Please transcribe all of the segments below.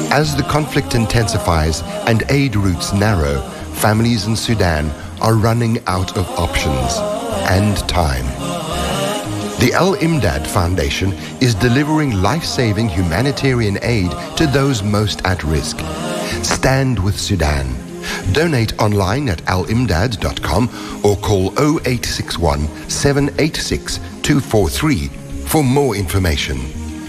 As the conflict intensifies and aid routes narrow, families in Sudan are running out of options and time. The Al Imdad Foundation is delivering life-saving humanitarian aid to those most at risk. Stand with Sudan. Donate online at alimdad.com or call 0861 786 243 for more information.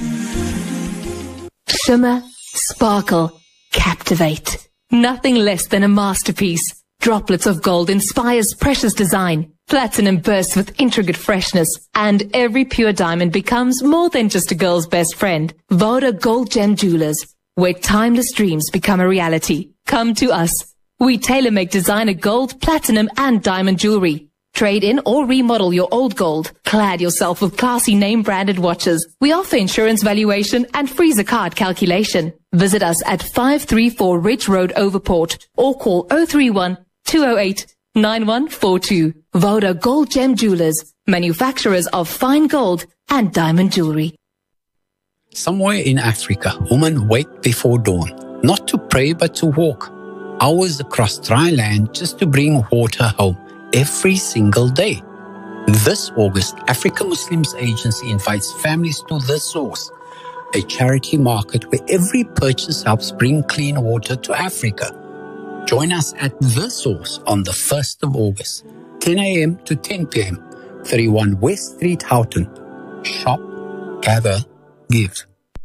Shimmer, sparkle, captivate. Nothing less than a masterpiece. Droplets of gold inspires precious design. Platinum bursts with intricate freshness, and every pure diamond becomes more than just a girl's best friend. Voda Gold Gem Jewelers, where timeless dreams become a reality. Come to us. We tailor-make designer gold, platinum, and diamond jewelry. Trade in or remodel your old gold. Clad yourself with classy name-branded watches. We offer insurance valuation and freezer card calculation. Visit us at 534 Ridge Road, Overport, or call 031 208 9142. Voda Gold Gem Jewelers, manufacturers of fine gold and diamond jewelry. Somewhere in Africa, women wake before dawn, not to pray but to walk. Hours across dry land just to bring water home every single day. This August, Africa Muslims Agency invites families to The Source, a charity market where every purchase helps bring clean water to Africa. Join us at The Source on the 1st of August, 10 a.m. to 10 p.m., 31 West Street, Houghton. Shop, gather, give.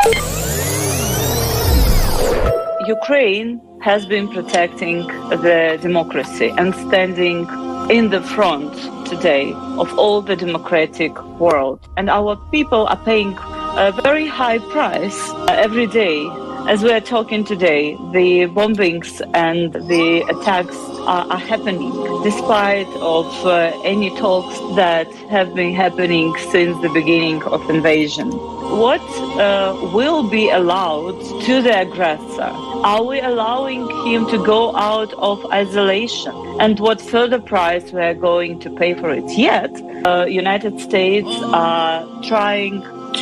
Ukraine has been protecting the democracy and standing in the front today of all the democratic world. And our people are paying a very high price every day. As we are talking today, the bombings and the attacks are happening despite of any talks that have been happening since the beginning of invasion. What will be allowed to the aggressor? Are we allowing him to go out of isolation? And what further price we are going to pay for it? Yet, United States are trying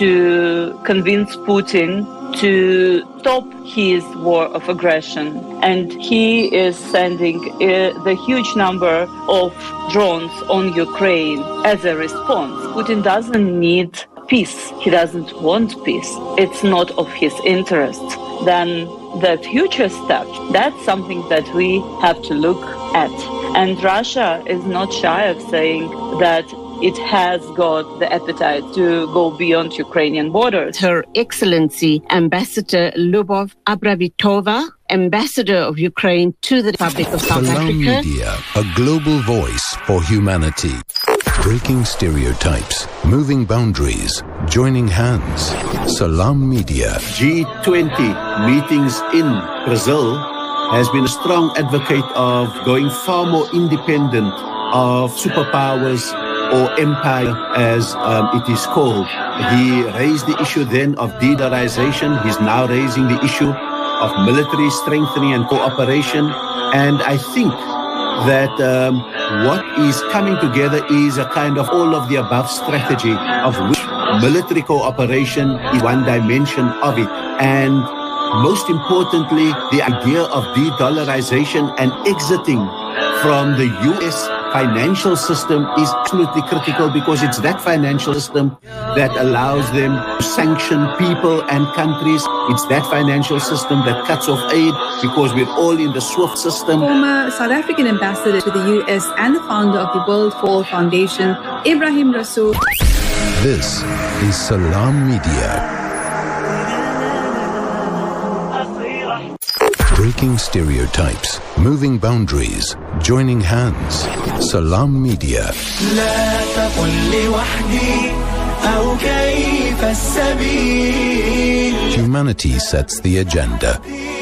to convince Putin to stop his war of aggression. And he is sending the huge number of drones on Ukraine as a response. Putin doesn't need peace. He doesn't want peace. It's not of his interest. Then the future step, that's something that we have to look at. And Russia is not shy of saying that it has got the appetite to go beyond Ukrainian borders. Her Excellency Ambassador Lubov Abravitova, Ambassador of Ukraine to the Republic of South Salam Africa. Media, a global voice for humanity. Breaking stereotypes, moving boundaries, joining hands. Salam Media. G20 meetings in Brazil has been a strong advocate of going far more independent of superpowers or empire, as it is called. He raised the issue then of de-dollarization. He's now raising the issue of military strengthening and cooperation. And I think that what is coming together is a kind of all of the above strategy, of which military cooperation is one dimension of it. And most importantly, the idea of de-dollarization and exiting from the U.S. financial system is absolutely critical, because it's that financial system that allows them to sanction people and countries. It's that financial system that cuts off aid, because we're all in the SWIFT system. Former South African ambassador to the U.S. and the founder of the World Fall Foundation, Ibrahim Rasool. This is Salam Media. Breaking stereotypes, moving boundaries, joining hands. Salam Media. Humanity sets the agenda.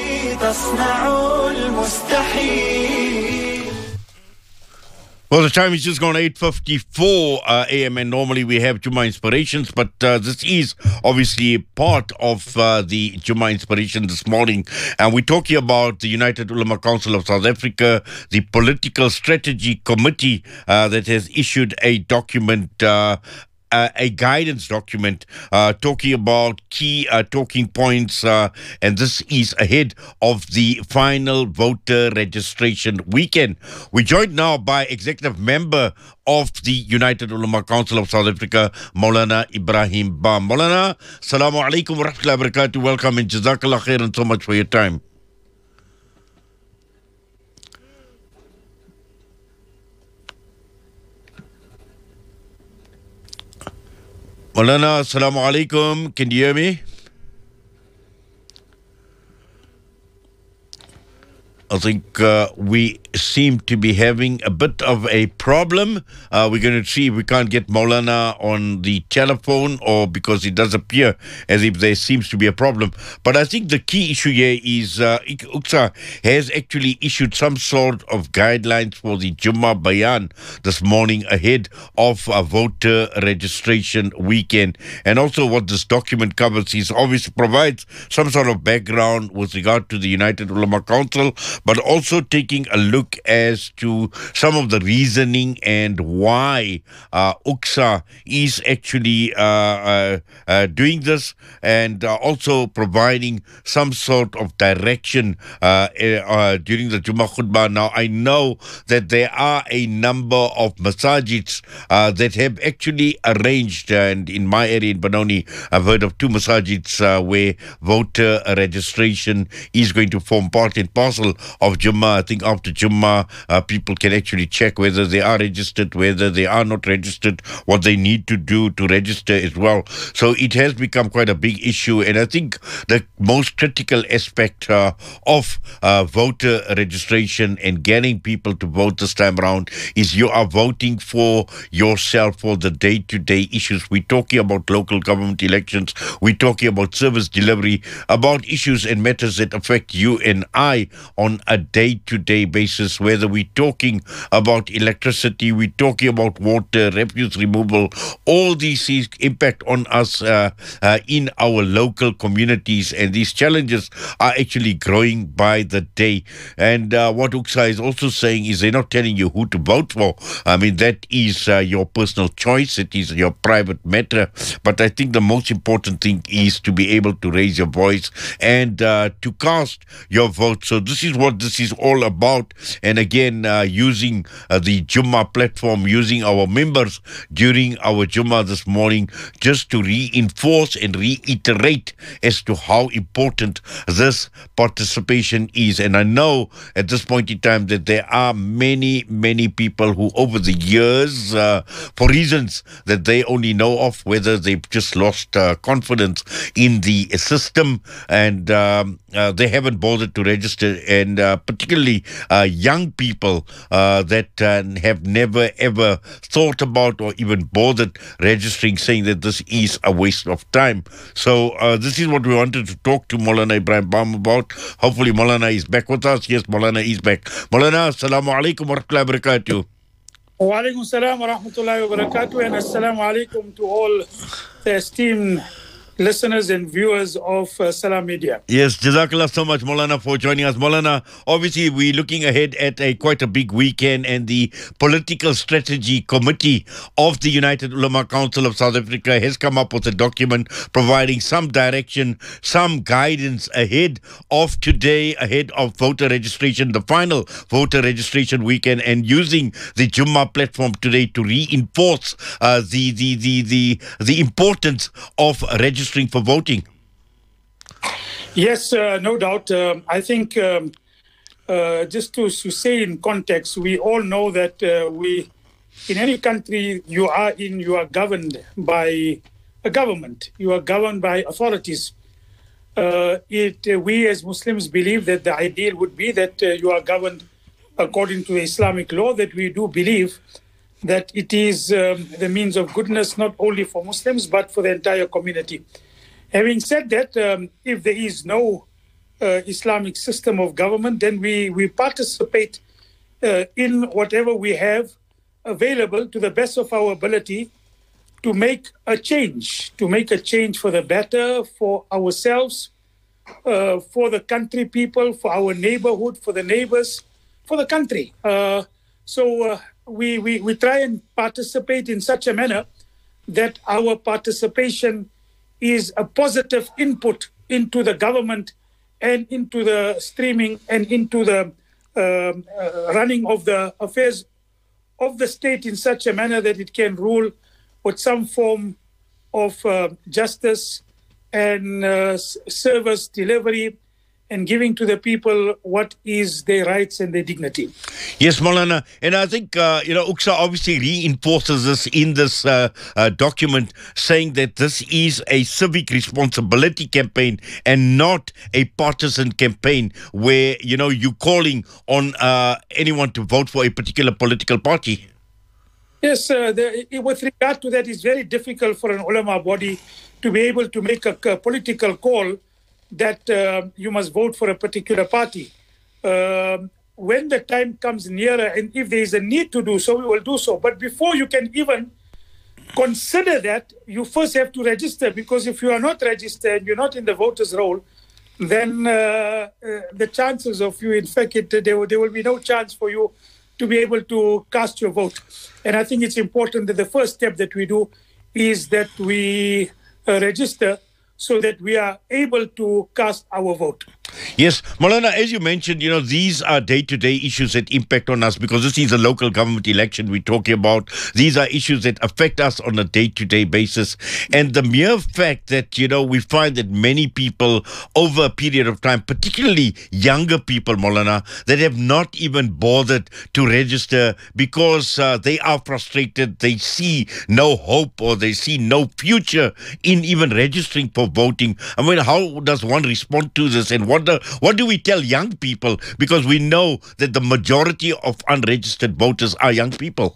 Well, the time is just gone 8:54 a.m. and normally we have Juma Inspirations, but this is obviously part of the Juma Inspiration this morning. And we're talking about the United Ulama Council of South Africa, the Political Strategy Committee that has issued a document a guidance document talking about key talking points, and this is ahead of the final voter registration weekend. We're joined now by Executive Member of the United Ulama Council of South Africa, Maulana Ibrahim Ba. Maulana, Assalamu alaikum wa rahmatullahi wa barakatuh. Welcome and Jazakallah khair and so much for your time. Maulana, Assalamu alaikum. Can you hear me? I think we seem to be having a bit of a problem. We're going to see if we can't get Maulana on the telephone, or because it does appear as if there seems to be a problem. But I think the key issue here is UCSA has actually issued some sort of guidelines for the Jummah Bayan this morning ahead of a voter registration weekend. And also what this document covers is obviously provides some sort of background with regard to the United Ulama Council, but also taking a look as to some of the reasoning and why UCSA is actually doing this, and also providing some sort of direction during the Jummah Khutbah. Now, I know that there are a number of masajids that have actually arranged, and in my area in Benoni, I've heard of 2 masajids where voter registration is going to form part and parcel of Jummah. I think after Jummah, people can actually check whether they are registered, whether they are not registered, what they need to do to register as well. So it has become quite a big issue, and I think the most critical aspect of voter registration and getting people to vote this time around is you are voting for yourself, for the day-to-day issues. We're talking about local government elections, we're talking about service delivery, about issues and matters that affect you and I on a day-to-day basis, whether we're talking about electricity, we're talking about water, refuse removal. All these things impact on us in our local communities, and these challenges are actually growing by the day. And what UCSA is also saying is they're not telling you who to vote for. I mean, that is your personal choice, it is your private matter, but I think the most important thing is to be able to raise your voice and to cast your vote. So this is what this is all about. And again, using the Jummah platform, using our members during our Jummah this morning, just to reinforce and reiterate as to how important this participation is. And I know at this point in time that there are many people who over the years, for reasons that they only know of, whether they've just lost confidence in the system and they haven't bothered to register, and particularly young people that have never ever thought about or even bothered registering, saying that this is a waste of time. So this is what we wanted to talk to Maulana Ibrahim Ba about. Hopefully Maulana is back with us. Yes, Maulana is back. Maulana, Assalamu alaikum wa rahmatullahi wa barakatuh. Wa alaikum salam wa rahmatullahi wa barakatuh, and assalamu alaikum to all the esteemed listeners and viewers of Salam Media. Yes, Jazakallah so much, Maulana, for joining us. Maulana, obviously we're looking ahead at quite a big weekend, and the Political Strategy Committee of the United Ulama Council of South Africa has come up with a document providing some direction, some guidance ahead of today, ahead of voter registration, the final voter registration weekend, and using the Jummah platform today to reinforce the importance of registration for voting. Yes, no doubt. I think just to say in context, we all know that in any country you are governed by a government. You are governed by authorities. We as Muslims believe that the ideal would be that you are governed according to Islamic law, that we do believe that it is the means of goodness not only for Muslims but for the entire community. Having said that, if there is no Islamic system of government, then we participate in whatever we have available to the best of our ability to make a change for the better, for ourselves, for the country people, for our neighborhood, for the neighbors, for the country. So we try and participate in such a manner that our participation is a positive input into the government and into the streaming and into the running of the affairs of the state in such a manner that it can rule with some form of justice and service delivery and giving to the people what is their rights and their dignity. Yes, Maulana. And I think, UCSA obviously reinforces this in this document, saying that this is a civic responsibility campaign and not a partisan campaign where, you're calling on anyone to vote for a particular political party. Yes, with regard to that, it's very difficult for an ulama body to be able to make a political call that you must vote for a particular party. When the time comes nearer, and if there is a need to do so, we will do so. But before you can even consider that, you first have to register, because if you are not registered, you're not in the voters' roll, then the chances of you, in fact, there will be no chance for you to be able to cast your vote. And I think it's important that the first step that we do is that we register so that we are able to cast our vote. Yes, Maulana, as you mentioned, these are day-to-day issues that impact on us, because this is a local government election we're talking about. These are issues that affect us on a day-to-day basis. And the mere fact that, we find that many people over a period of time, particularly younger people, Maulana, that have not even bothered to register because they are frustrated, they see no hope or they see no future in even registering for voting. I mean, how does one respond to this, and what do we tell young people? Because we know that the majority of unregistered voters are young people.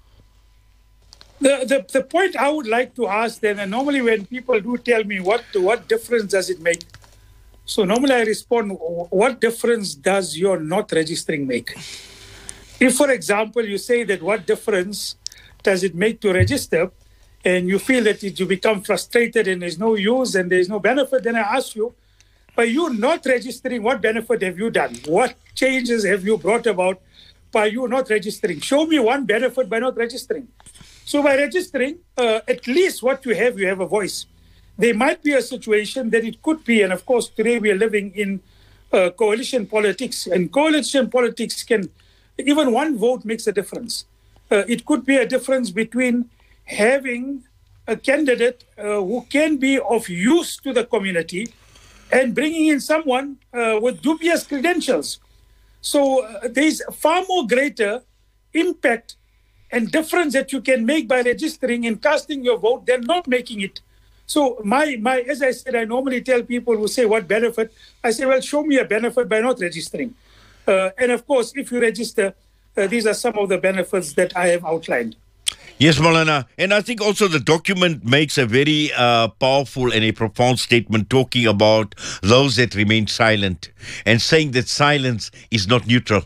The point I would like to ask then, and normally when people do tell me what difference does it make, so normally I respond, what difference does your not registering make? If, for example, you say that what difference does it make to register, and you feel that you become frustrated and there's no use and there's no benefit, then I ask you, by you not registering, what benefit have you done? What changes have you brought about by you not registering? Show me one benefit by not registering. So by registering, at least what you have a voice. There might be a situation that it could be, and of course today we are living in coalition politics, and coalition politics can, even one vote makes a difference. It could be a difference between having a candidate who can be of use to the community and bringing in someone with dubious credentials. So there's far more greater impact and difference that you can make by registering and casting your vote than not making it. So as I said, I normally tell people who say, what benefit? I say, well, show me a benefit by not registering. And of course, if you register, these are some of the benefits that I have outlined. Yes, Maulana. And I think also the document makes a very powerful and a profound statement talking about those that remain silent and saying that silence is not neutral.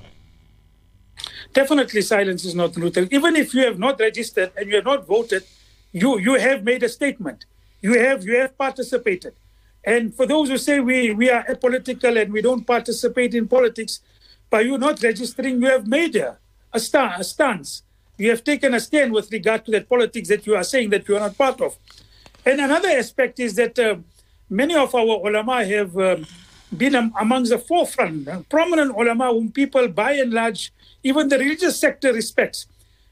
Definitely silence is not neutral. Even if you have not registered and you have not voted, you have made a statement. You have participated. And for those who say we are apolitical and we don't participate in politics, by you not registering, you have made a stance. You have taken a stand with regard to that politics that you are saying that you are not part of. And another aspect is that many of our ulama have been amongst the forefront, prominent ulama whom people by and large, even the religious sector respects.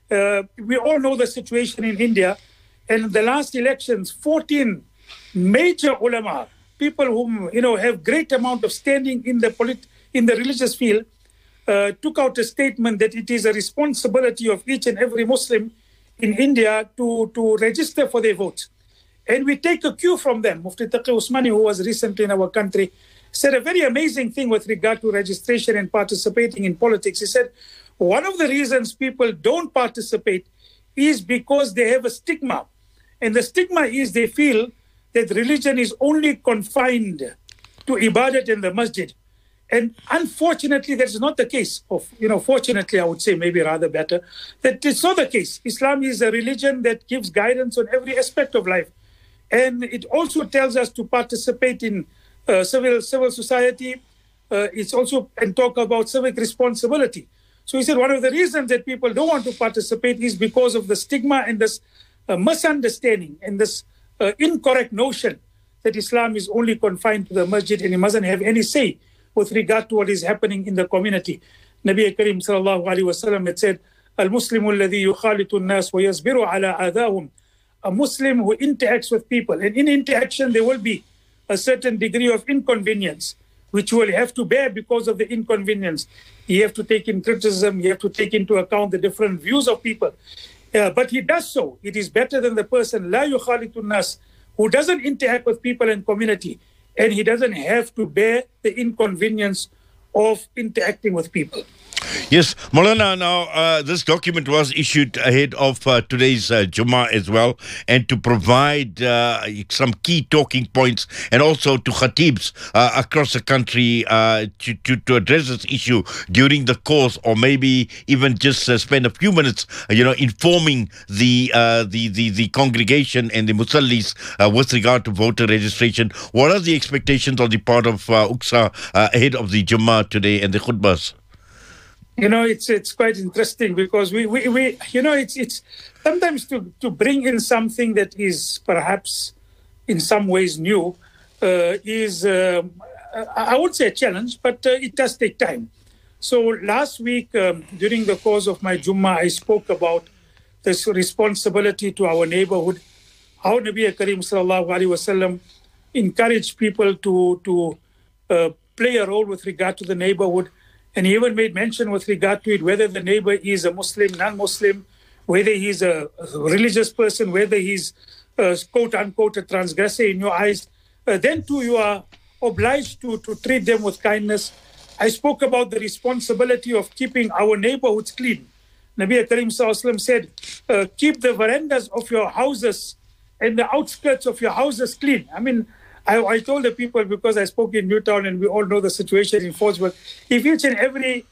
We all know the situation in India. And in the last elections, 14 major ulama, people whom have great amount of standing in the religious field, took out a statement that it is a responsibility of each and every Muslim in India to register for their vote. And we take a cue from them. Mufti Taqi Usmani, who was recently in our country, said a very amazing thing with regard to registration and participating in politics. He said, one of the reasons people don't participate is because they have a stigma. And the stigma is they feel that religion is only confined to ibadat in the masjid. And unfortunately, that is not the case. Fortunately, I would say maybe rather better, that it's not the case. Islam is a religion that gives guidance on every aspect of life. And it also tells us to participate in civil society. It's also, and talk about civic responsibility. So he said one of the reasons that people don't want to participate is because of the stigma and this misunderstanding and this incorrect notion that Islam is only confined to the masjid and it mustn't have any say with regard to what is happening in the community. Nabi Karim sallallahu alaihi wasallam had said, "Al-Muslimu alladhi yukhalitu an-nas wa yasbiru ala adahum." A Muslim who interacts with people, and in interaction there will be a certain degree of inconvenience, which you will have to bear because of the inconvenience. You have to take in criticism, you have to take into account the different views of people. But he does so. It is better than the person, la yukhalitu nas, who doesn't interact with people and community, and he doesn't have to bear the inconvenience of interacting with people. Yes, Maulana, now this document was issued ahead of today's Jummah as well, and to provide some key talking points and also to khatibs across the country to address this issue during the course, or maybe even just spend a few minutes, informing the congregation and the musallis with regard to voter registration. What are the expectations on the part of UCSA ahead of the Jummah today and the khutbahs? It's quite interesting because we it's sometimes to bring in something that is perhaps in some ways new is I would say a challenge, but it does take time. So last week during the course of my Jummah, I spoke about this responsibility to our neighborhood, how Nabi Karim sallallahu alaihi wasallam encouraged people to play a role with regard to the neighborhood. And he even made mention with regard to it, whether the neighbor is a Muslim, non-Muslim, whether he's a religious person, whether he's quote-unquote a transgressor in your eyes, then too you are obliged to treat them with kindness. I spoke about the responsibility of keeping our neighborhoods clean. Nabi Karim Sallallahu Alaihi Wasallam said, keep the verandas of your houses and the outskirts of your houses clean. I mean, I told the people, because I spoke in Newtown and we all know the situation in Fordsburg, if each and every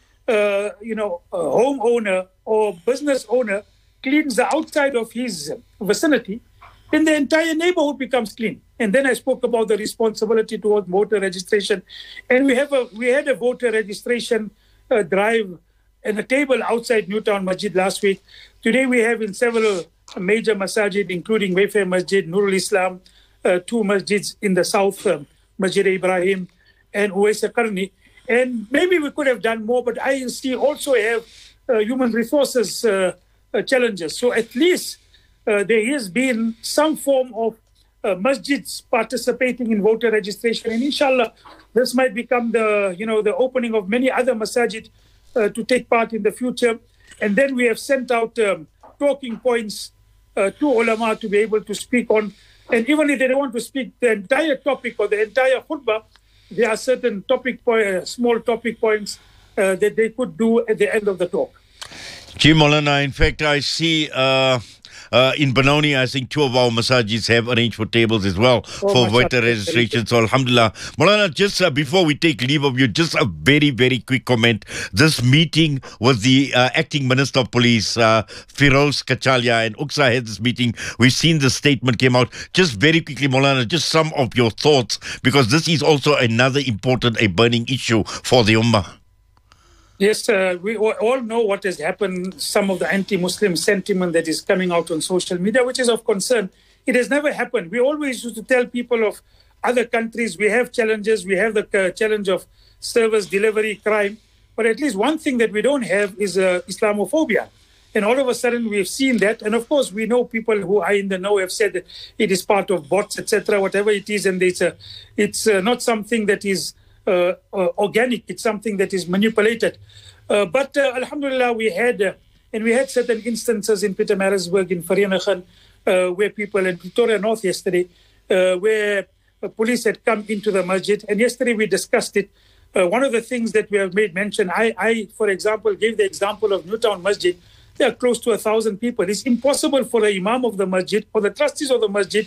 homeowner or business owner cleans the outside of his vicinity, then the entire neighborhood becomes clean. And then I spoke about the responsibility towards voter registration. And we had a voter registration drive and a table outside Newtown Masjid last week. Today we have in several major masajid, including Wayfair Masjid, Nurul Islam, two masjids in the south, Masjid Ibrahim and Uwais Qarni. And maybe we could have done more, but I also have human resources challenges. So at least there has been some form of masjids participating in voter registration. And inshallah, this might become the opening of many other masajid to take part in the future. And then we have sent out talking points to ulama to be able to speak on. And even if they don't want to speak the entire topic or the entire khutbah, there are certain small topic points that they could do at the end of the talk. Gee, Maulana, in fact, I see in Benoni, I think two of our masajids have arranged for tables as well for voter registration. So, alhamdulillah. Maulana, just before we take leave of you, just a very, very quick comment. This meeting with the acting Minister of Police, Firoz Kachalia, and UCSA had this meeting. We've seen the statement came out. Just very quickly, Maulana, just some of your thoughts, because this is also another important, a burning issue for the Ummah. Yes, we all know what has happened, some of the anti-Muslim sentiment that is coming out on social media, which is of concern. It has never happened. We always used to tell people of other countries, we have challenges. We have the challenge of service delivery crime. But at least one thing that we don't have is Islamophobia. And all of a sudden we've seen that. And of course, we know people who are in the know have said that it is part of bots, etc., whatever it is. And it's not something that is organic. It's something that is manipulated. But alhamdulillah, we had certain instances in Pietermaritzburg, in Vereeniging, where people in Pretoria North yesterday, where police had come into the masjid. And yesterday we discussed it. One of the things that we have made mention, I, for example, gave the example of Newtown Masjid. There are close to 1,000 people. It's impossible for the imam of the masjid or the trustees of the masjid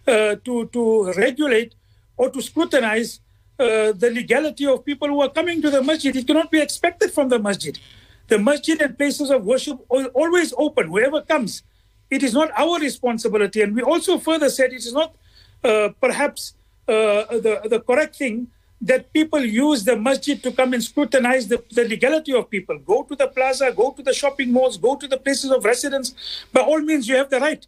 to regulate or to scrutinize the legality of people who are coming to the masjid. It cannot be expected from the masjid. The masjid and places of worship are always open, whoever comes. It is not our responsibility. And we also further said it is not perhaps the correct thing that people use the masjid to come and scrutinize the legality of people. Go to the plaza, go to the shopping malls, go to the places of residence. By all means, you have the right.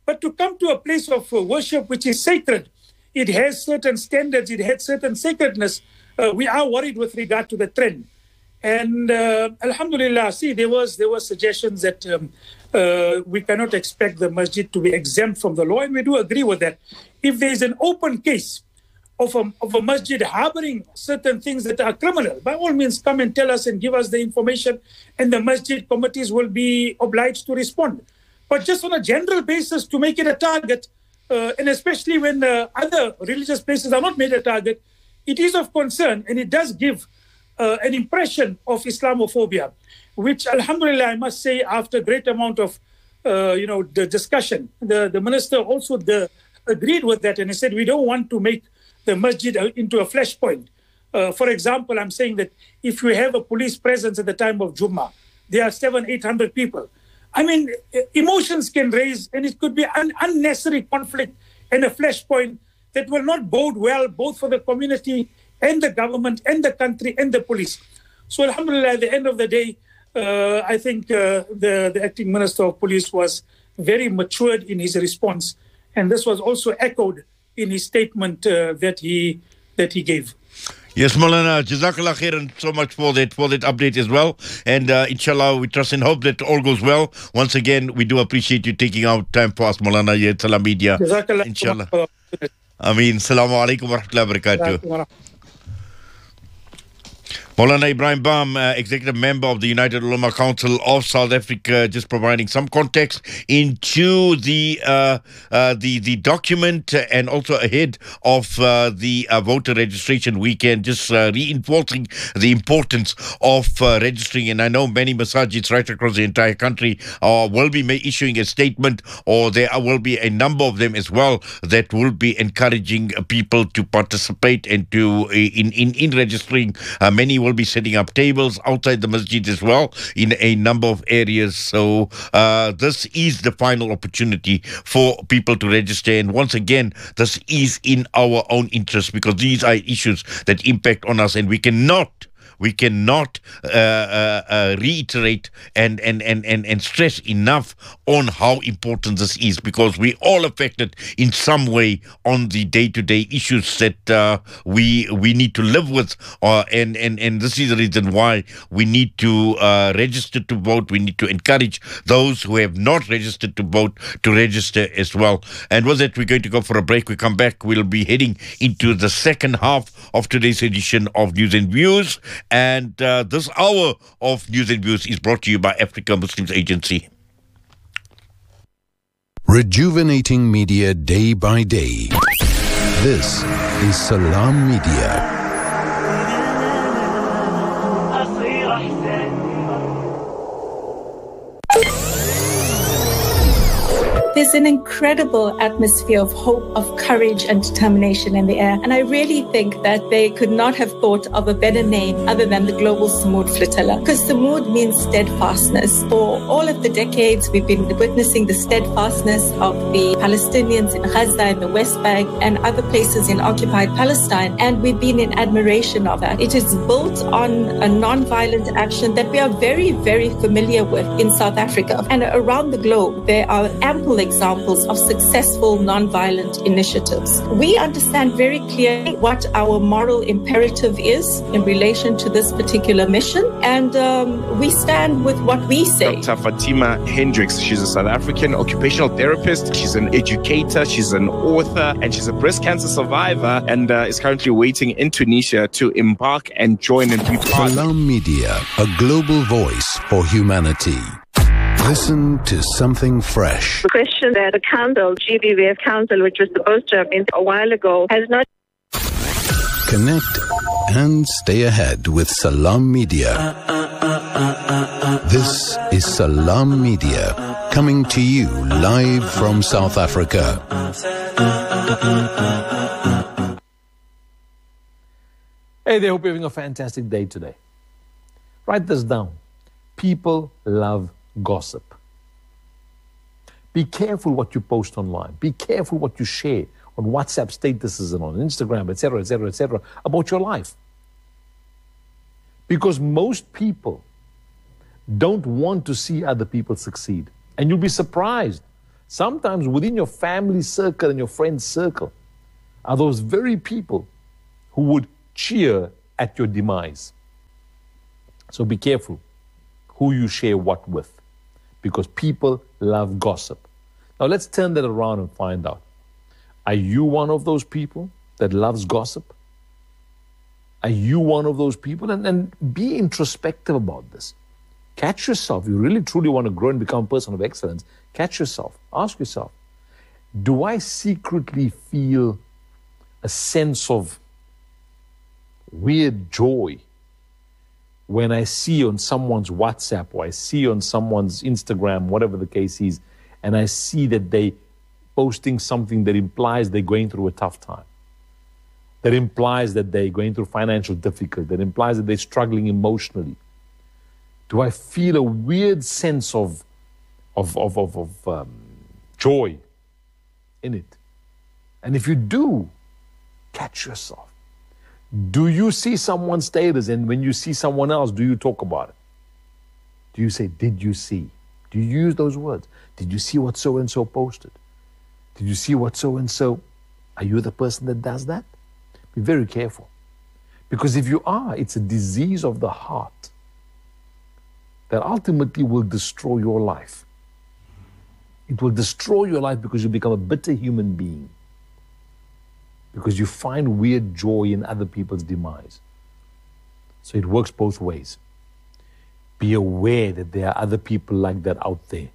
But to come to a place of worship which is sacred, it has certain standards, it has certain sacredness. We are worried with regard to the trend. And alhamdulillah, see, there were suggestions that we cannot expect the masjid to be exempt from the law, and we do agree with that. If there is an open case of a masjid harboring certain things that are criminal, by all means come and tell us and give us the information, and the masjid committees will be obliged to respond. But just on a general basis to make it a target, and especially when other religious places are not made a target, it is of concern, and it does give an impression of Islamophobia, which alhamdulillah, I must say, after a great amount of the discussion, the minister also agreed with that, and he said we don't want to make the masjid into a flashpoint. For example, I'm saying that if you have a police presence at the time of Jummah, there are 700-800 people. I mean, emotions can raise, and it could be an unnecessary conflict and a flashpoint that will not bode well both for the community and the government and the country and the police. So alhamdulillah, at the end of the day, I think the acting minister of police was very matured in his response. And this was also echoed in his statement that he gave. Yes, Maulana, Jazakallah khairan so much for that update as well. And inshallah, we trust and hope that all goes well. Once again, we do appreciate you taking out time for us, Maulana, here at Salam Media. Jazakallah. Inshallah. Ameen. Assalamu alaikum wa rahmatullahi wa barakatuh. Maulana Ibrahim Bam, Executive Member of the United Ulama Council of South Africa, just providing some context into the document and also ahead of the voter registration weekend, just reinforcing the importance of registering. And I know many masajids right across the entire country will be issuing a statement, or there will be a number of them as well that will be encouraging people to participate and to in registering. Many will be setting up tables outside the masjid as well in a number of areas. So this is the final opportunity for people to register. And once again, this is in our own interest, because these are issues that impact on us, and we cannot reiterate and stress enough on how important this is, because we all affected in some way on the day-to-day issues that we need to live with, and this is the reason why we need to register to vote. We need to encourage those who have not registered to vote to register as well. And with that, we're going to go for a break. We come back, we'll be heading into the second half of today's edition of News and Views. And this hour of News and Views is brought to you by Africa Muslims Agency. Rejuvenating media day by day. This is Salam Media. There's an incredible atmosphere of hope, of courage and determination in the air. And I really think that they could not have thought of a better name other than the Global Samud Flotilla. Because Samud means steadfastness. For all of the decades, we've been witnessing the steadfastness of the Palestinians in Gaza, in the West Bank, and other places in occupied Palestine. And we've been in admiration of that. It is built on a non-violent action that we are very, very familiar with in South Africa. And around the globe, there are ample examples of successful non-violent initiatives. We understand very clearly what our moral imperative is in relation to this particular mission, and we stand with what we say. Dr. Fatima Hendricks, she's a South African occupational therapist, she's an educator, she's an author, and she's a breast cancer survivor, and is currently waiting in Tunisia to embark and join and be part. Salam Media, a global voice for humanity. Listen to something fresh. The question that the council, GBVF Council, which was supposed to have been a while ago, has not. Connect and stay ahead with Salam Media. This is Salam Media, coming to you live from South Africa. Hey there, hope you're having a fantastic day today. Write this down. People love gossip. Be careful what you post online. Be careful what you share on WhatsApp statuses and on Instagram, etc., etc., etc., about your life. Because most people don't want to see other people succeed. And you'll be surprised Sometimes within your family circle and your friend circle are those very people who would cheer at your demise. So be careful who you share what with, because people love gossip. Now let's turn that around and find out. Are you one of those people that loves gossip? Are you one of those people? And be introspective about this. Catch yourself. You really truly want to grow and become a person of excellence. Catch yourself. Ask yourself, do I secretly feel a sense of weird joy when I see on someone's WhatsApp or I see on someone's Instagram, whatever the case is, and I see that they posting something that implies they're going through a tough time, that implies that they're going through financial difficulty, that implies that they're struggling emotionally? Do I feel a weird sense of joy in it? And if you do, catch yourself. Do you see someone's status, and when you see someone else, do you talk about it? Do you say, did you see? Do you use those words? Did you see what so-and-so posted? Did you see what so-and-so? Are you the person that does that? Be very careful. Because if you are, it's a disease of the heart that ultimately will destroy your life. It will destroy your life because you become a bitter human being. Because you find weird joy in other people's demise. So it works both ways. Be aware that there are other people like that out there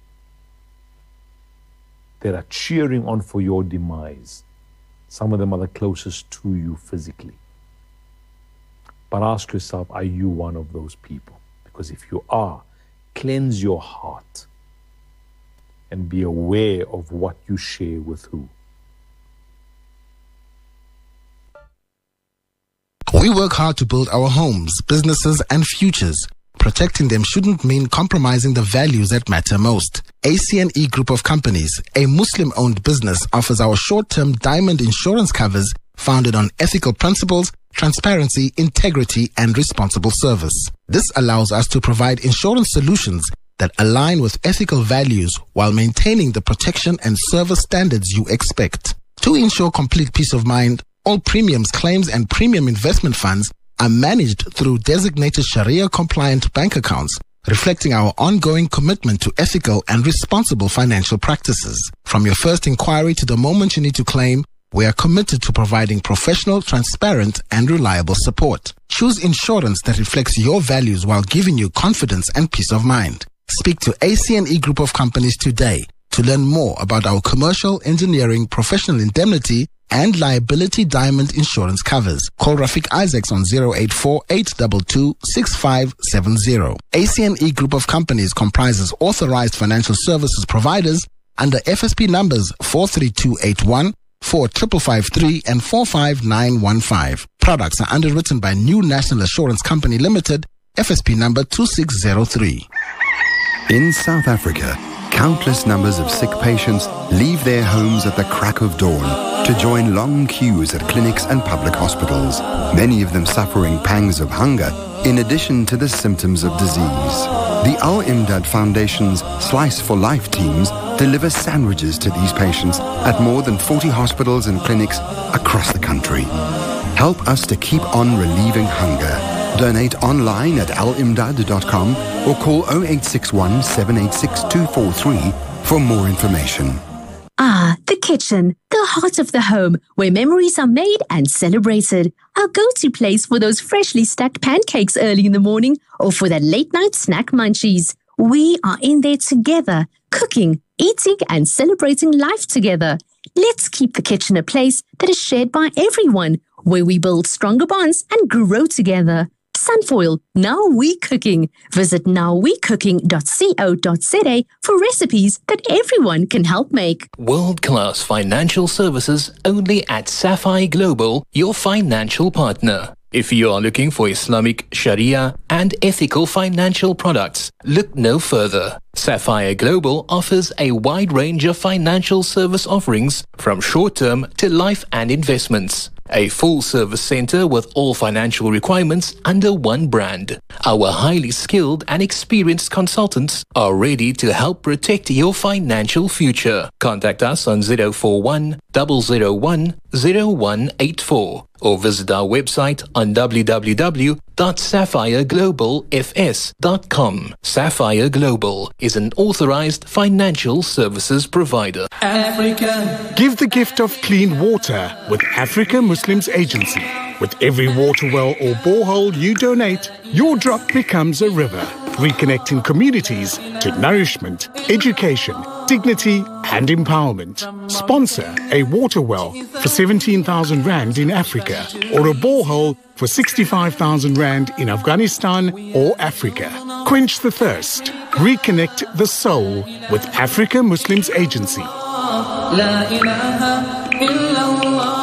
that are cheering on for your demise. Some of them are the closest to you physically. But ask yourself, are you one of those people? Because if you are, cleanse your heart and be aware of what you share with who. We work hard to build our homes, businesses, and futures. Protecting them shouldn't mean compromising the values that matter most. ACNE Group of Companies, a Muslim-owned business, offers our short-term diamond insurance covers founded on ethical principles, transparency, integrity, and responsible service. This allows us to provide insurance solutions that align with ethical values while maintaining the protection and service standards you expect. To ensure complete peace of mind, all premiums, claims, and premium investment funds are managed through designated Sharia-compliant bank accounts, reflecting our ongoing commitment to ethical and responsible financial practices. From your first inquiry to the moment you need to claim, we are committed to providing professional, transparent, and reliable support. Choose insurance that reflects your values while giving you confidence and peace of mind. Speak to ACNE Group of Companies today to learn more about our commercial, engineering, professional indemnity, and liability diamond insurance covers. Call Rafiq Isaacs on 084-822-6570. ACNE Group of Companies comprises authorized financial services providers under FSP numbers 43281, 4553, and 45915. Products are underwritten by New National Assurance Company Limited, FSP number 2603. In South Africa, countless numbers of sick patients leave their homes at the crack of dawn to join long queues at clinics and public hospitals, many of them suffering pangs of hunger in addition to the symptoms of disease. The Al-Imdad Foundation's Slice for Life teams deliver sandwiches to these patients at more than 40 hospitals and clinics across the country. Help us to keep on relieving hunger. Donate online at alimdad.com or call 0861 786 243 for more information. Ah, the kitchen, the heart of the home, where memories are made and celebrated. Our go-to place for those freshly stacked pancakes early in the morning or for that late-night snack munchies. We are in there together, cooking, eating, and celebrating life together. Let's keep the kitchen a place that is shared by everyone, where we build stronger bonds and grow together. Sunfoil, Now We Cooking. Visit nowwecooking.co.za for recipes that everyone can help make. World-class financial services only at Sapphire Global, your financial partner. If you are looking for Islamic, Sharia, and ethical financial products, look no further. Sapphire Global offers a wide range of financial service offerings from short-term to life and investments. A full-service center with all financial requirements under one brand. Our highly skilled and experienced consultants are ready to help protect your financial future. Contact us on 041 001 0184 or visit our website on www.sapphireglobalfs.com. Sapphire Global is an authorized financial services provider. Africa. Give the gift of clean water with Africa Muslims Agency. With every water well or borehole you donate, your drop becomes a river, reconnecting communities to nourishment, education, dignity and empowerment. Sponsor a water well for 17,000 Rand in Africa or a borehole for 65,000 Rand in Afghanistan or Africa. Quench the thirst. Reconnect the soul with Africa Muslims Agency. La ilaha illallah.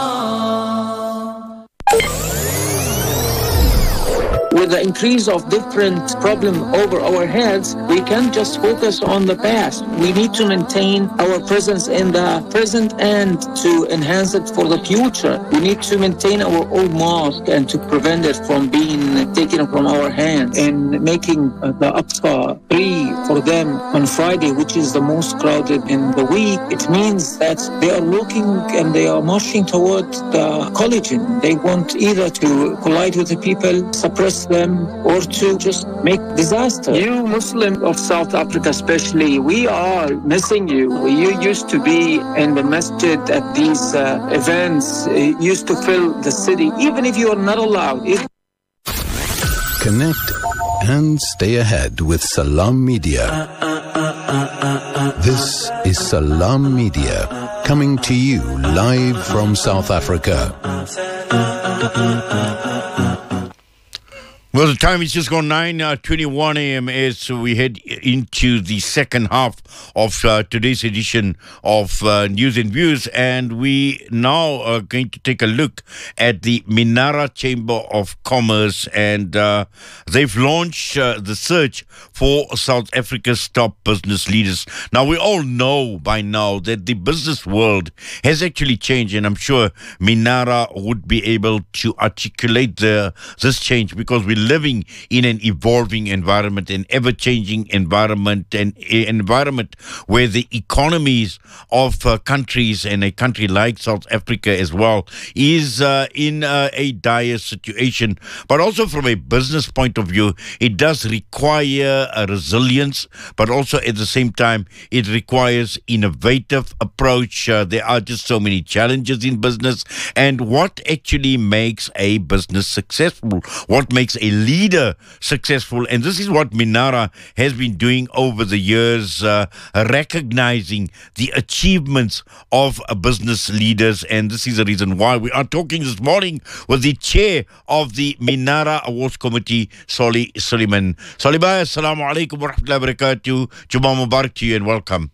With the increase of different problems over our heads, we can't just focus on the past. We need to maintain our presence in the present and to enhance it for the future. We need to maintain our old mosque and to prevent it from being taken from our hands, and making the Aqsa free for them on Friday, which is the most crowded in the week. It means that they are looking and they are marching toward the collision. They want either to collide with the people, suppress them, or to just make disaster. You Muslims of South Africa especially, we are missing you. You used to be in the masjid at these events, used to fill the city, even if you are not allowed. Connect and stay ahead with Salam Media. This is Salam Media, coming to you live from South Africa. Well, the time is just gone 9:21 a.m. as we head into the second half of today's edition of News and Views, and we now are going to take a look at the Minara Chamber of Commerce, and they've launched the search for South Africa's top business leaders. Now, we all know by now that the business world has actually changed, and I'm sure Minara would be able to articulate this change, because we're living in an evolving environment, an ever-changing environment, and an environment where the economies of countries, and a country like South Africa as well, is in a dire situation. But also from a business point of view, it does require a resilience, but also at the same time, it requires innovative approach. There are just so many challenges in business, and what actually makes a business successful, what makes a leader successful, and this is what Minara has been doing over the years, recognizing the achievements of business leaders, and this is the reason why we are talking this morning with the chair of the Minara Awards Committee, Solly Suleiman. Solly bhai, assalamu alaikum wa rahmatullahi wa barakatuh. Jummah Mubarak to you and welcome.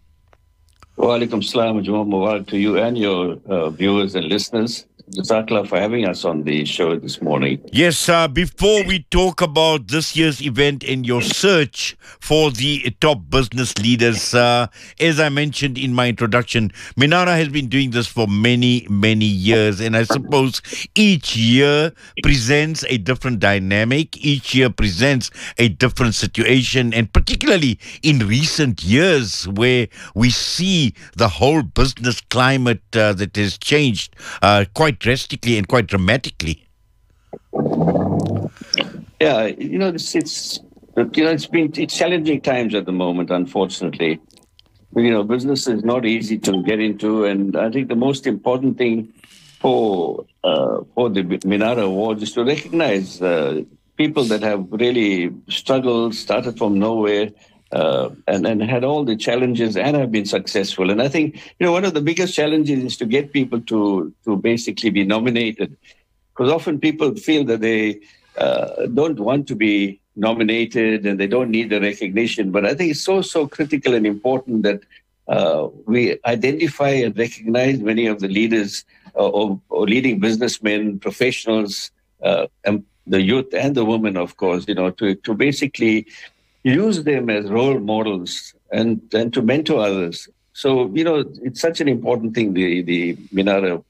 Wa alaikum salam, Jummah Mubarak to you and your viewers and listeners. Jazakallah for having us on the show this morning. Yes, before we talk about this year's event and your search for the top business leaders, as I mentioned in my introduction, Minara has been doing this for many, many years, and I suppose each year presents a different dynamic, each year presents a different situation, and particularly in recent years where we see the whole business climate that has changed quite drastically and quite dramatically. Yeah, it's challenging times at the moment, unfortunately. Business is not easy to get into, and I think the most important thing for the Minara Awards is to recognize people that have really struggled, started from nowhere, and had all the challenges and have been successful. And I think, one of the biggest challenges is to get people to basically be nominated, because often people feel that they don't want to be nominated and they don't need the recognition. But I think it's so critical and important that we identify and recognize many of the leaders or leading businessmen, professionals, and the youth and the women, of course, to basically use them as role models and to mentor others. So, it's such an important thing, the Minara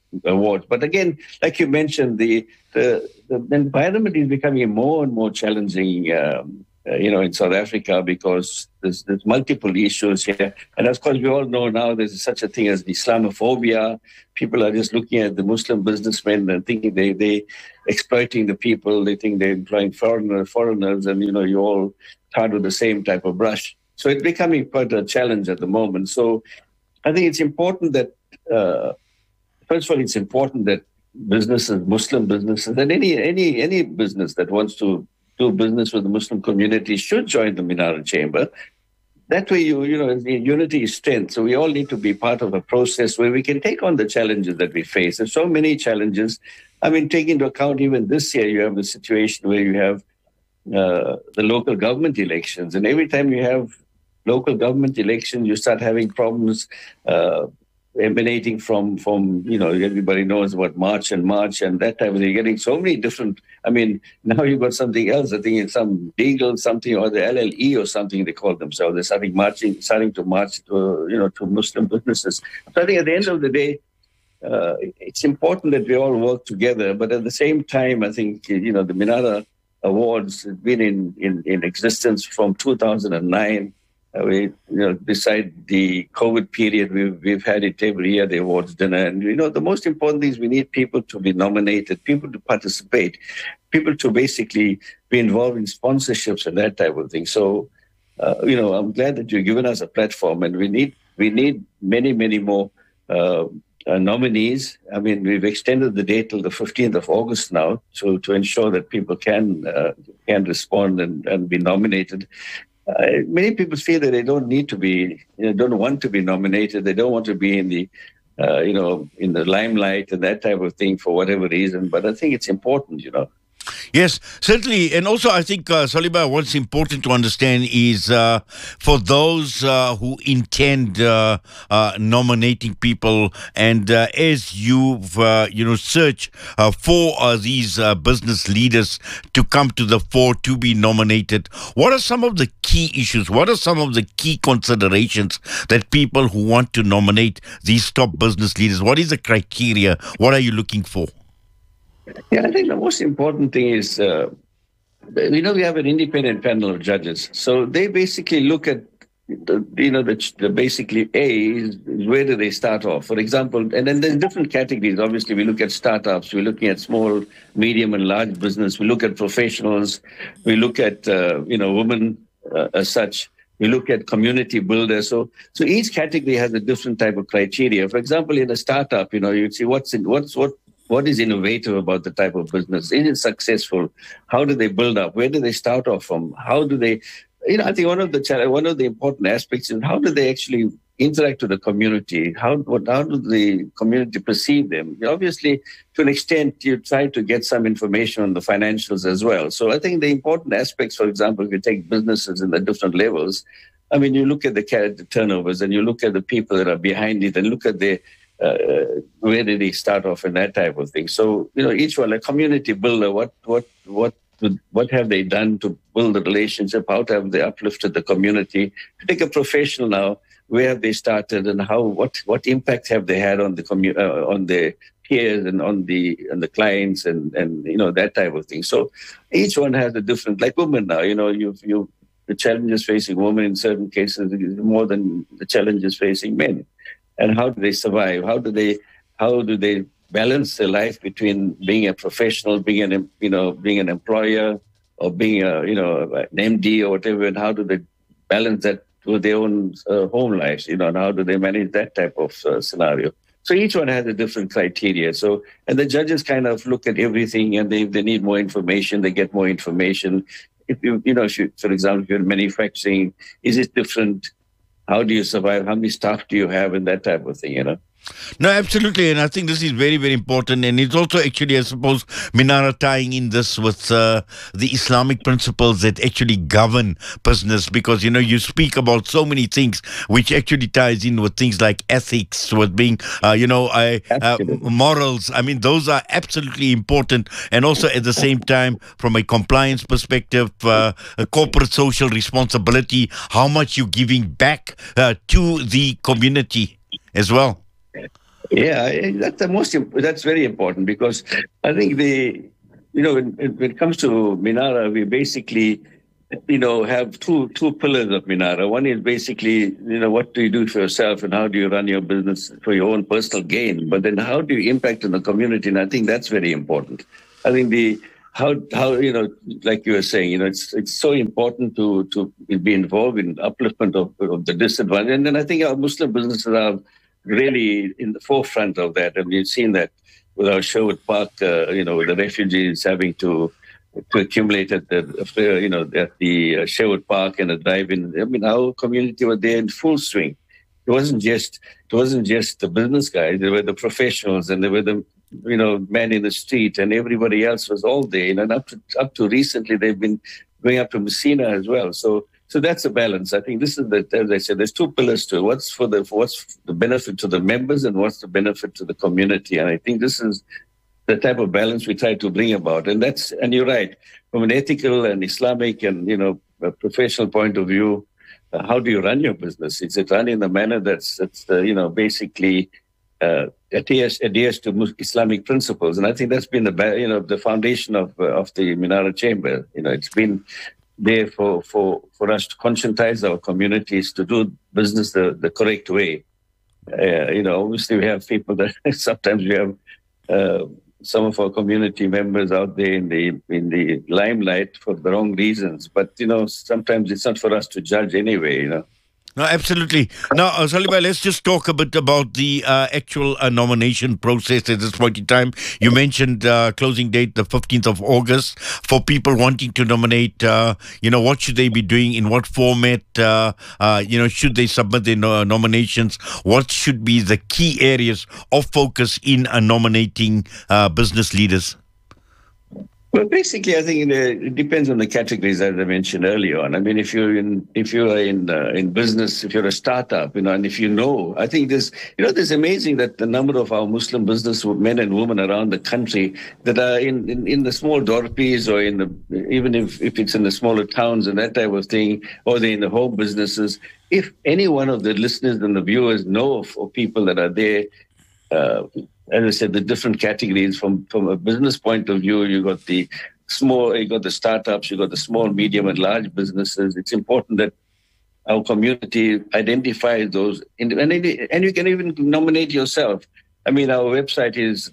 awards. But again, like you mentioned, the environment is becoming more and more challenging, in South Africa, because there's multiple issues here. And of course, we all know now there's such a thing as Islamophobia. People are just looking at the Muslim businessmen and thinking they exploiting the people. They think they're employing foreigners, and, you all tarred with the same type of brush. So it's becoming quite a challenge at the moment. So I think it's important that, first of all, it's important that businesses, Muslim businesses, and any business that wants to do business with the Muslim community should join the Minara Chamber. That way, unity is strength. So we all need to be part of a process where we can take on the challenges that we face. There's so many challenges. I mean, take into account even this year, you have a situation where you have the local government elections. And every time you have local government elections, you start having problems emanating from everybody knows about March and that time. You're getting so many different. I mean, now you've got something else. I think it's some legal something, or the LLE or something they call themselves. They're starting to march to Muslim businesses. So I think at the end of the day, it's important that we all work together. But at the same time, I think the Minara Awards have been in existence from 2009. Beside the COVID period, we've had it every year, the awards dinner. And, the most important thing is we need people to be nominated, people to participate, people to basically be involved in sponsorships and that type of thing. So, I'm glad that you've given us a platform, and we need many, many more nominees. I mean, we've extended the date till the 15th of August now to ensure that people can respond and be nominated. Many people feel that they don't need to be, don't want to be nominated. They don't want to be in the, in the limelight and that type of thing for whatever reason. But I think it's important, Yes, certainly. And also, I think, Soliba, what's important to understand is for those who intend nominating people, and as you've, search for these business leaders to come to the fore to be nominated, what are some of the key issues? What are some of the key considerations that people who want to nominate these top business leaders, what is the criteria? What are you looking for? Yeah, I think the most important thing is, we have an independent panel of judges. So they basically look at, the basically is where do they start off? For example, and then there's different categories. Obviously, we look at startups, we're looking at small, medium, and large business. We look at professionals, we look at, women as such. We look at community builders. So each category has a different type of criteria. For example, in a startup, you'd see what is innovative about the type of business? Is it successful? How do they build up? Where do they start off from? How do they, I think one of the important aspects is how do they actually interact with the community? How do the community perceive them? Obviously, to an extent, you try to get some information on the financials as well. So I think the important aspects, for example, if you take businesses in the different levels, I mean, you look at the turnovers and you look at the people that are behind it and look at the where did they start off and that type of thing. So, each one, a community builder, what have they done to build the relationship? How have they uplifted the community? To take a professional now, where have they started and what impact have they had on the on the peers and on the clients and that type of thing. So each one has a different, like women now, the challenges facing women in certain cases is more than the challenges facing men. And how do they survive? How do they balance their life between being a professional, being an employer, or being an MD or whatever? And how do they balance that with their own home lives? And how do they manage that type of scenario? So each one has a different criteria. So, and the judges kind of look at everything, and if they need more information, they get more information. If for example, if you're manufacturing, is it different? How do you survive? How many staff do you have? And that type of thing, No, absolutely. And I think this is very, very important. And it's also actually, I suppose, Minara tying in this with the Islamic principles that actually govern business. Because, you speak about so many things which actually ties in with things like ethics, with being, morals. I mean, those are absolutely important. And also at the same time, from a compliance perspective, a corporate social responsibility, how much you're giving back to the community as well. Yeah, that's very important, because I think when it comes to Minara, we basically, have two pillars of Minara. One is basically, what do you do for yourself and how do you run your business for your own personal gain? But then how do you impact on the community? And I think that's very important. I think how like you were saying, it's so important to be involved in upliftment of the disadvantaged. And then I think our Muslim businesses are really in the forefront of that. And we've seen that with our Sherwood Park, with the refugees having to accumulate at the Sherwood Park and the drive-in. I mean, our community was there in full swing. It wasn't just the business guys. There were the professionals, and there were the men in the street, and everybody else was all there. And up to recently, they've been going up to Messina as well. So that's a balance. I think this is as I said, there's two pillars to it. What's the benefit to the members, and what's the benefit to the community? And I think this is the type of balance we try to bring about. And you're right, from an ethical and Islamic and, a professional point of view, how do you run your business? Is it run in a manner that's basically adheres to Islamic principles? And I think that's been the foundation of the Minara Chamber. It's been there for us to conscientize our communities to do business the correct way. Obviously we have people that sometimes we have some of our community members out there in the limelight for the wrong reasons. But, sometimes it's not for us to judge anyway, No, absolutely. Now, Salibai, let's just talk a bit about the actual nomination process at this point in time. You mentioned closing date, the 15th of August. For people wanting to nominate, what should they be doing? In what format? Should they submit their nominations? What should be the key areas of focus in nominating business leaders? Well, basically, I think it depends on the categories, as I mentioned earlier on. I mean, if you're in business, if you're a startup, and if I think there's amazing that the number of our Muslim business men and women around the country that are in the small dorpies, or even if it's in the smaller towns and that type of thing, or they're in the home businesses. If any one of the listeners and the viewers know of people that are there, as I said, the different categories from a business point of view, you got the startups, you got the small, medium, and large businesses. It's important that our community identifies those, and you can even nominate yourself. I mean, our website is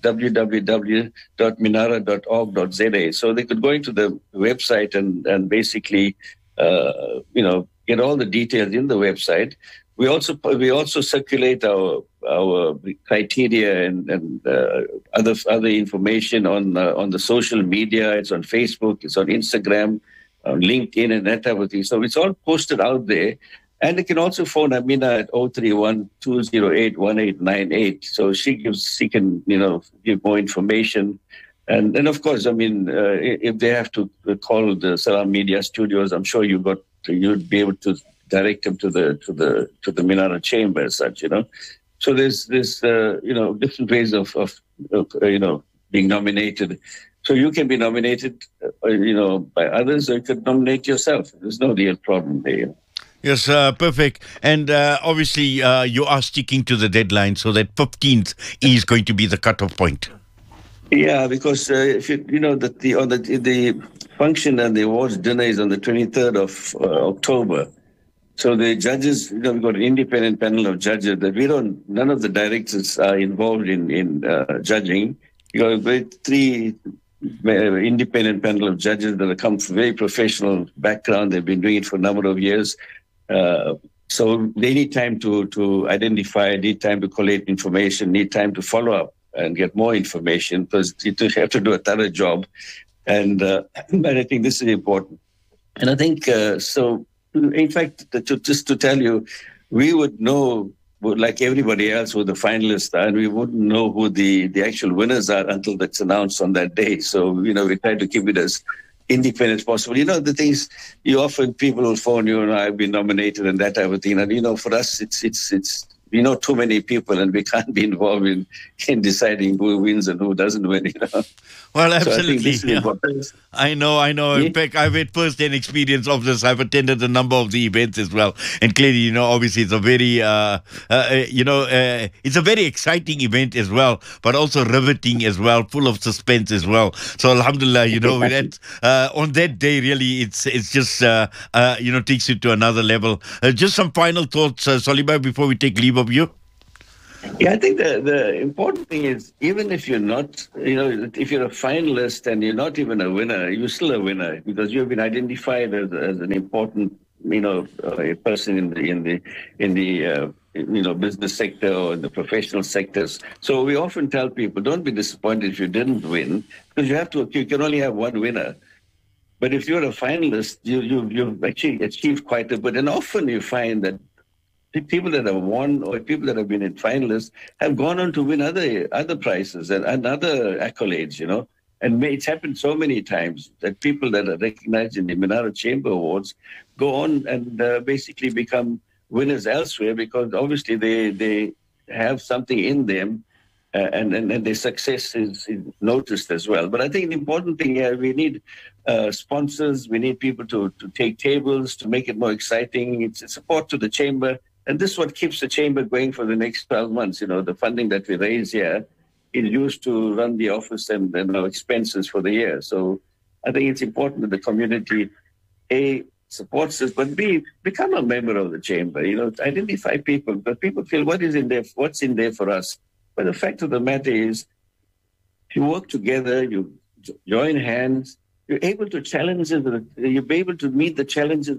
www.minara.org.za. So they could go into the website and basically, get all the details in the website. We also circulate our criteria and other information on the social media. It's on Facebook, it's on Instagram, on LinkedIn, and that type of thing. So it's all posted out there. And they can also phone Amina at 031-208-1898. So she can give more information. And of course, I mean, if they have to call the Salam Media Studios, I'm sure you'd be able to direct them to the Minara Chamber as such, So there's different ways of being nominated. So you can be nominated, by others, or you could nominate yourself. There's no real problem there. Yes, perfect. And obviously, you are sticking to the deadline, so that 15th is going to be the cutoff point. Yeah, because if the function and the awards dinner is on the 23rd of October. So the judges, we've got an independent panel of judges that none of the directors are involved in judging. You've got three independent panel of judges that have come from very professional background. They've been doing it for a number of years. So they need time to identify, need time to collate information, need time to follow up and get more information, because you have to do a thorough job. And I think this is important. And I think so. In fact, just to tell you, we would know, like everybody else, who the finalists are, and we wouldn't know who the actual winners are until that's announced on that day. So, we try to keep it as independent as possible. The things, you often people will phone you, I've been nominated and that type of thing. And, for us, it's we know too many people and we can't be involved in deciding who wins and who doesn't win, you know. Well, absolutely. So I think this is I know. In fact, I've had first-hand experience of this. I've attended a number of the events as well. And clearly, you know, obviously it's a very, it's a very exciting event as well, but also riveting as well, full of suspense as well. So, alhamdulillah, you know, that, on that day, really, it's just, takes you to another level. Just some final thoughts, Solibai, before we take leave of you. Yeah, I think the important thing is, even if you're not, if you're a finalist and you're not even a winner, you're still a winner because you've been identified as an important, a person in the business sector or in the professional sectors. So we often tell people, don't be disappointed if you didn't win, because you can only have one winner. But if you're a finalist, you've actually achieved quite a bit. And often you find that people that have won or people that have been in finalists have gone on to win other prizes and other accolades, you know. And it's happened so many times that people that are recognized in the Minara Chamber Awards go on and basically become winners elsewhere because obviously they have something in them and their success is noticed as well. But I think the important thing here, we need sponsors, we need people to take tables, to make it more exciting. It's a support to the chamber. And this is what keeps the chamber going for the next 12 months. You know, the funding that we raise here is used to run the office and our expenses for the year. So I think it's important that the community, A, supports us, but B, become a member of the chamber. You know, identify people, but people feel what's in there for us. But the fact of the matter is, if you work together, you join hands, you're able to you'll be able to meet the challenges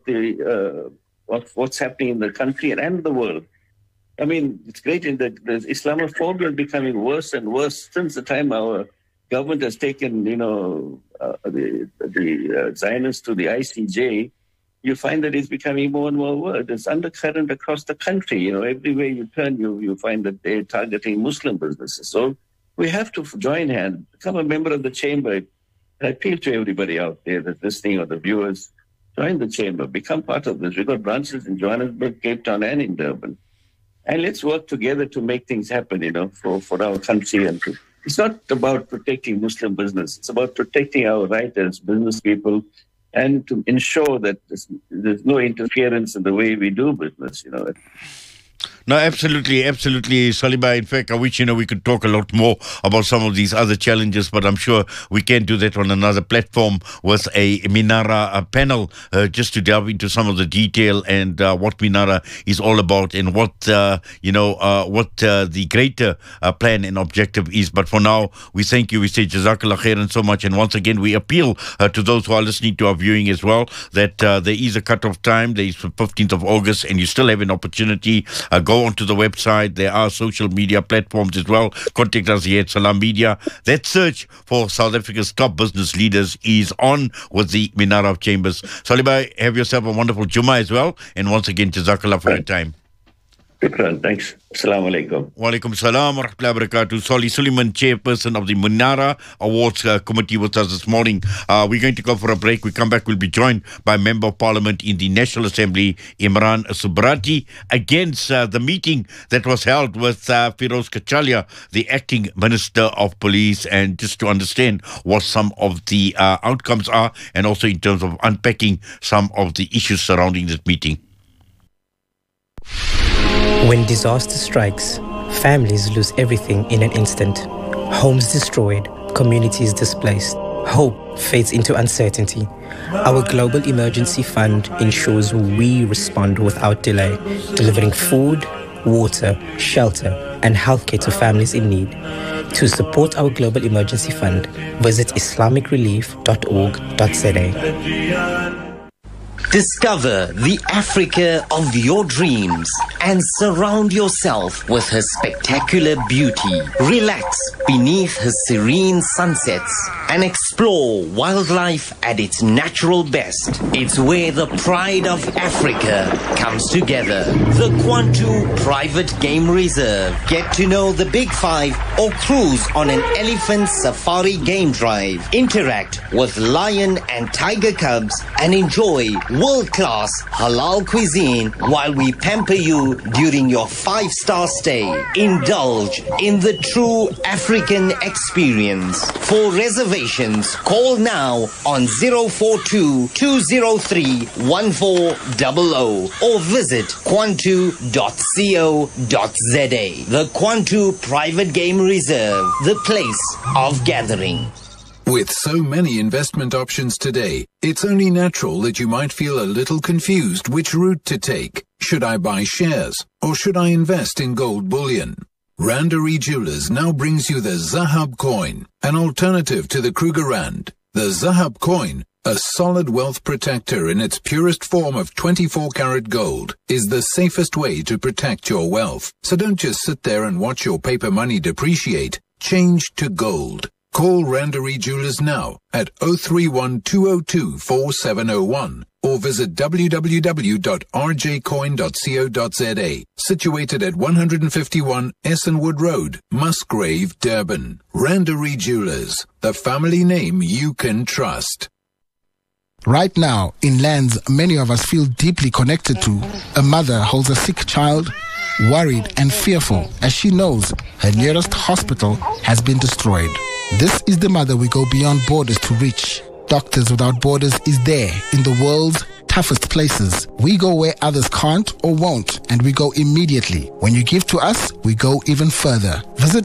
of what's happening in the country and the world. I mean, it's great in the Islamophobia is becoming worse and worse since the time our government has taken, the Zionists to the ICJ. You find that it's becoming more and more worse. There's undercurrent across the country. You know, everywhere you turn, you find that they're targeting Muslim businesses. So we have to join hands, become a member of the chamber. I appeal to everybody out there that's listening or the viewers, join the chamber, become part of this. We've got branches in Johannesburg, Cape Town, and in Durban. And let's work together to make things happen, for our country. And it's not about protecting Muslim business. It's about protecting our right as business people and to ensure that there's no interference in the way we do business, No, absolutely, Solibai. In fact, I wish, we could talk a lot more about some of these other challenges, but I'm sure we can do that on another platform with a Minara panel, just to delve into some of the detail and what Minara is all about and what the greater plan and objective is. But for now, we thank you. We say Jazakallah khairan so much. And once again, we appeal to those who are listening to our viewing as well, that there is a cut-off time. There is the 15th of August, and you still have an opportunity. Go onto the website. There are social media platforms as well. Contact us here at Salam Media. That search for South Africa's top business leaders is on with the Minara of Chambers. Solibai, have yourself a wonderful Jummah as well. And once again, Jazakallah for your time. Shukran. Thanks. Assalamu alaikum. Wa alaikum salam wa rahmatullahi wa barakatuh. Solly Suleiman, chairperson of the Minara Awards Committee with us this morning. We're going to go for a break. We come back, we'll be joined by Member of Parliament in the National Assembly, Imran Subrati, against the meeting that was held with Firoz Kachalia, the acting Minister of Police, and just to understand what some of the outcomes are, and also in terms of unpacking some of the issues surrounding this meeting. When disaster strikes, families lose everything in an instant. Homes destroyed, communities displaced. Hope fades into uncertainty. Our Global Emergency Fund ensures we respond without delay, delivering food, water, shelter, and healthcare to families in need. To support our Global Emergency Fund, visit islamicrelief.org.za. Discover the Africa of your dreams and surround yourself with her spectacular beauty. Relax beneath her serene sunsets and explore wildlife at its natural best. It's where the pride of Africa comes together. The Kwantu Private Game Reserve. Get to know the Big Five or cruise on an elephant safari game drive. Interact with lion and tiger cubs and enjoy world-class halal cuisine while we pamper you during your 5-star stay. Indulge in the true African experience. For reservations, call now on 042-203-1400 or visit kwantu.co.za. The Kwantu Private Game Reserve, the place of gathering. With so many investment options today, it's only natural that you might feel a little confused which route to take. Should I buy shares or should I invest in gold bullion? Randery Jewelers now brings you the Zahab coin, an alternative to the Kruger Rand. The Zahab coin, a solid wealth protector in its purest form of 24-karat gold, is the safest way to protect your wealth. So don't just sit there and watch your paper money depreciate. Change to gold. Call Randery Jewelers now at 031-202-4701 or visit www.rjcoin.co.za, situated at 151 Essenwood Road, Musgrave, Durban. Randery Jewelers, the family name you can trust. Right now, in lands many of us feel deeply connected to, a mother holds a sick child, worried and fearful as she knows her nearest hospital has been destroyed. This is the mother we go beyond borders to reach. Doctors Without Borders is there in the world's toughest places. We go where others can't or won't, and we go immediately. When you give to us, we go even further. Visit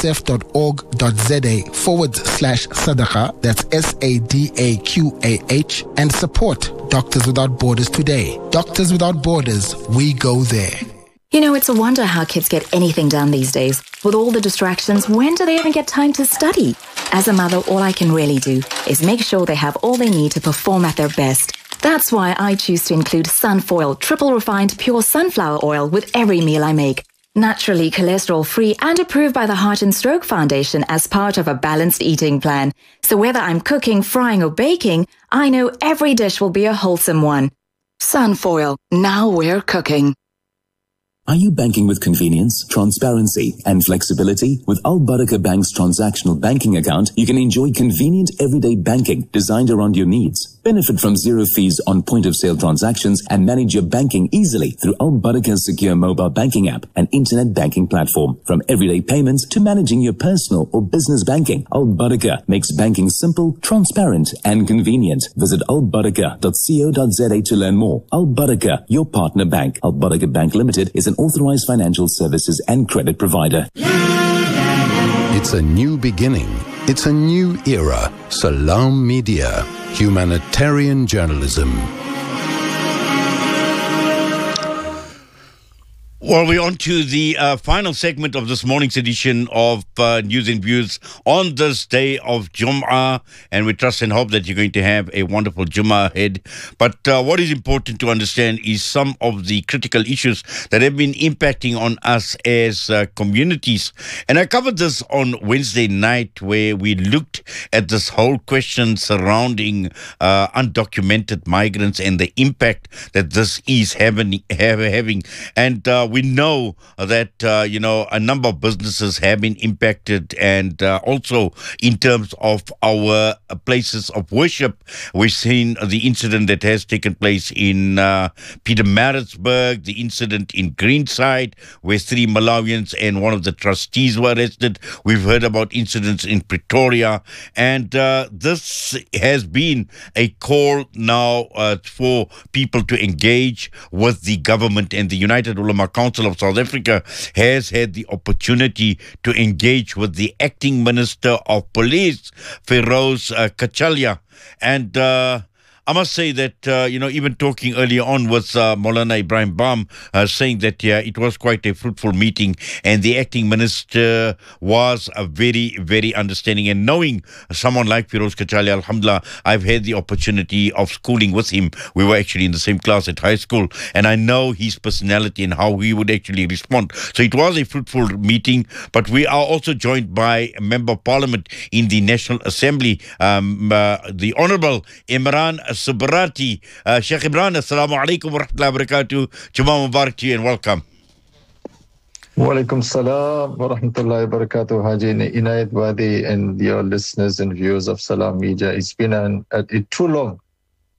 msf.org.za/sadaqa, that's SADAQAH, and support Doctors Without Borders today. Doctors Without Borders, we go there. You know, it's a wonder how kids get anything done these days. With all the distractions, when do they even get time to study? As a mother, all I can really do is make sure they have all they need to perform at their best. That's why I choose to include Sunfoil triple refined pure sunflower oil with every meal I make. Naturally cholesterol-free and approved by the Heart and Stroke Foundation as part of a balanced eating plan. So whether I'm cooking, frying or baking, I know every dish will be a wholesome one. Sunfoil, now we're cooking. Are you banking with convenience, transparency, and flexibility? With Al Barakah Bank's transactional banking account, you can enjoy convenient everyday banking designed around your needs. Benefit from zero fees on point-of-sale transactions and manage your banking easily through Al Barakah's secure mobile banking app and internet banking platform. From everyday payments to managing your personal or business banking, Al Barakah makes banking simple, transparent, and convenient. Visit albarakah.co.za to learn more. Al Barakah, your partner bank. Al Barakah Bank Limited is an authorized financial services and credit provider. It's a new beginning. It's a new era. Salam Media. Humanitarian journalism. Well, we're on to the final segment of this morning's edition of News and Views on this day of Jum'ah, and we trust and hope that you're going to have a wonderful Jum'ah ahead. But what is important to understand is some of the critical issues that have been impacting on us as communities. And I covered this on Wednesday night, where we looked at this whole question surrounding undocumented migrants and the impact that this is having. And we know that, a number of businesses have been impacted, and also in terms of our places of worship. We've seen the incident that has taken place in Pietermaritzburg, the incident in Greenside, where 3 Malawians and one of the trustees were arrested. We've heard about incidents in Pretoria, and this has been a call now for people to engage with the government, and the United Ulama Council of South Africa has had the opportunity to engage with the acting Minister of Police, Feroz Kachalia. And I must say that, even talking earlier on with Maulana Ibrahim Bam, saying that it was quite a fruitful meeting, and the acting minister was very, very understanding. And knowing someone like Feroz Kachalia, alhamdulillah, I've had the opportunity of schooling with him. We were actually in the same class at high school, and I know his personality and how he would actually respond. So it was a fruitful meeting. But we are also joined by a Member of Parliament in the National Assembly, the Honourable Imran Subrati. Sheikh Imran, assalamu alaikum wa rahmatullahi wa barakatuh. Jummah Mubarak to you and welcome. Wa alaikum salam wa rahmatullahi wa barakatuh, Haji Inayat Wadi and your listeners and viewers of Salam Media. It's been too long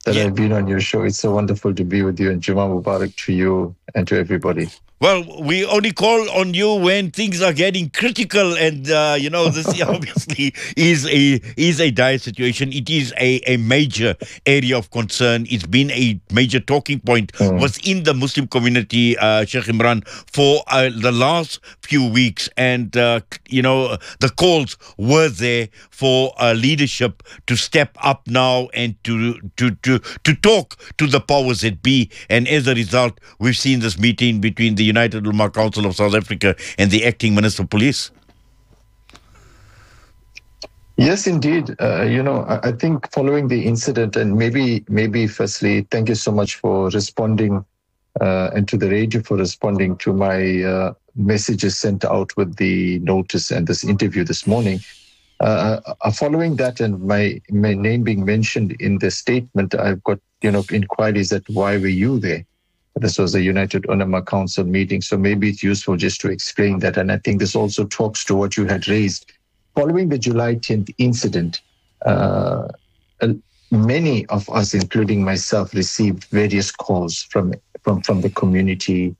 that I've been on your show. It's so wonderful to be with you, and Jummah Mubarak to you and to everybody. Well, we only call on you when things are getting critical, and this obviously is a dire situation. It is a major area of concern. It's been a major talking point within the Muslim community, Sheikh Imran, for the last few weeks, and the calls were there for leadership to step up now and to talk to the powers that be. And as a result, we've seen this meeting between the United Ulama Council of South Africa and the acting Minister of Police. Yes, indeed. I think following the incident, and maybe firstly, thank you so much for responding and to the radio for responding to my messages sent out with the notice and this interview this morning. Following that and my name being mentioned in the statement, I've got inquiries that why were you there? This was a United Ulama Council meeting, so maybe it's useful just to explain that. And I think this also talks to what you had raised. Following the July 10th incident, many of us, including myself, received various calls from the community,